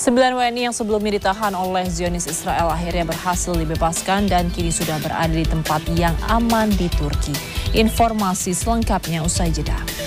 9 WNI yang sebelumnya ditahan oleh Zionis Israel akhirnya berhasil dibebaskan dan kini sudah berada di tempat yang aman di Turki. Informasi selengkapnya usai jeda.